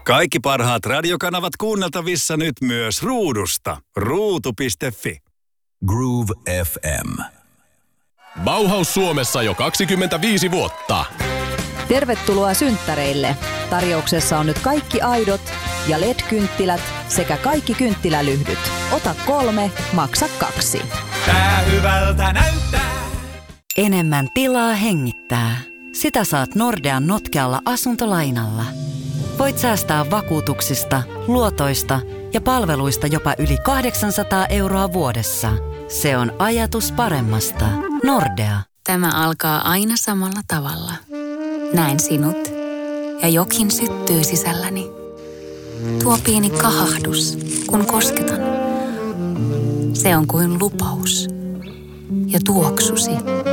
Kaikki parhaat radiokanavat kuunneltavissa nyt myös ruudusta. Ruutu.fi. Groove FM. Bauhaus Suomessa jo 25 vuotta. Tervetuloa synttäreille. Tarjouksessa on nyt kaikki aidot ja LED-kynttilät sekä kaikki kynttilälyhdyt. Ota 3, maksa 2. Tää hyvältä näyttää. Enemmän tilaa hengittää. Sitä saat Nordean notkealla asuntolainalla. Voit säästää vakuutuksista, luotoista ja palveluista jopa yli 800 € vuodessa. Se on ajatus paremmasta. Nordea. Tämä alkaa aina samalla tavalla. Näen sinut ja jokin syttyy sisälläni. Tuo pieni kahahdus, kun kosketan. Se on kuin lupaus ja tuoksusi.